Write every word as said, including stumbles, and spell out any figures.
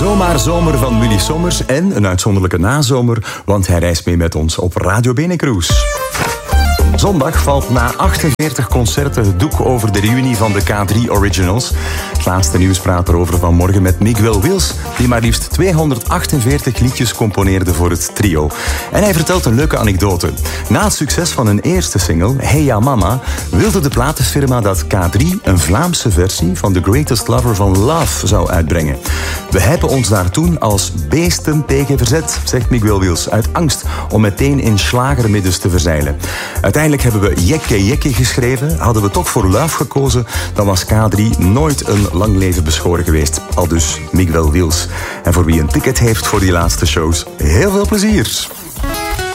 Zomaar zomer van Willy Sommers en een uitzonderlijke nazomer, want hij reist mee met ons op Radio Benecruise. Zondag valt na achtenveertig concerten het doek over de reunie van de K drie Originals. Het laatste nieuws praat erover vanmorgen met Miguel Wils, die maar liefst tweehonderdachtenveertig liedjes componeerde voor het trio. En hij vertelt een leuke anekdote. Na het succes van hun eerste single, Hey Ja Mama, wilde de platenfirma dat K drie een Vlaamse versie van The Greatest Lover van Love zou uitbrengen. We hebben ons daar toen als beesten tegen verzet, zegt Miguel Wils, uit angst om meteen in slagermiddens te verzeilen. Uiteindelijk hebben we Jekke Jekke geschreven. Hadden we toch voor Love gekozen, dan was K drie nooit een lang leven beschoren geweest. Aldus Miguel Wils. En voor wie een ticket heeft voor die laatste shows, heel veel plezier.